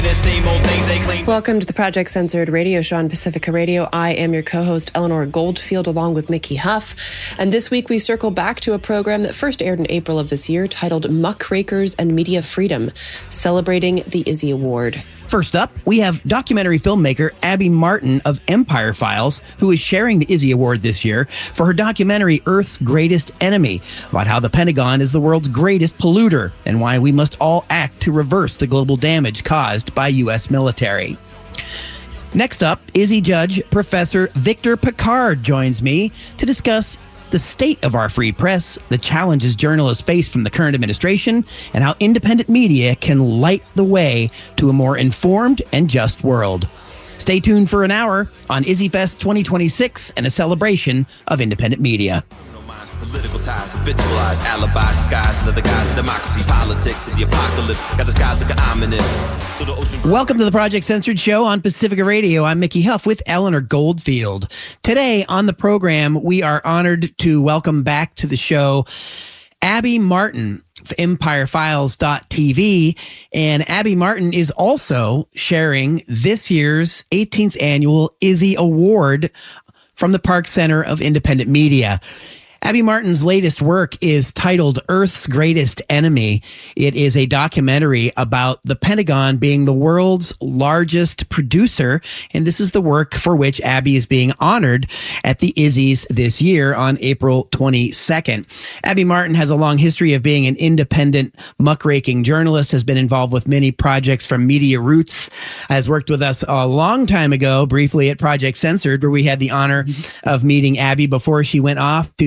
Welcome to the Project Censored radio show on Pacifica Radio. I am your co-host, Eleanor Goldfield, along with Mickey Huff. And this week we circle back to a program that first aired in April of this year titled Muckrakers and Media Freedom, celebrating the Izzy Award. First up, we have documentary filmmaker Abby Martin of Empire Files, who is sharing the Izzy Award this year for her documentary Earth's Greatest Enemy, about how the Pentagon is the world's greatest polluter and why we must all act to reverse the global damage caused by U.S. military. Next up, Izzy Judge Professor Victor Pickard joins me to discuss the state of our free press, the challenges journalists face from the current administration, and how independent media can light the way to a more informed and just world. Stay tuned for an hour on IzzyFest 2026 and a celebration of independent media. Political ties, habitualized alibis, disguise another guise of democracy, politics, and the apocalypse. Got the skies like an ominous. Welcome to the Project Censored Show on Pacifica Radio. I'm Mickey Huff with Eleanor Goldfield. Today on the program, we are honored to welcome back to the show Abby Martin of EmpireFiles.tv. And Abby Martin is also sharing this year's 18th annual Izzy Award from the Park Center of Independent Media. Abby Martin's latest work is titled Earth's Greatest Enemy. It is a documentary about the Pentagon being the world's largest producer, and this is the work for which Abby is being honored at the Izzy's this year on April 22nd. Abby Martin has a long history of being an independent muckraking journalist, has been involved with many projects from Media Roots, has worked with us a long time ago, briefly at Project Censored, where we had the honor of meeting Abby before she went off to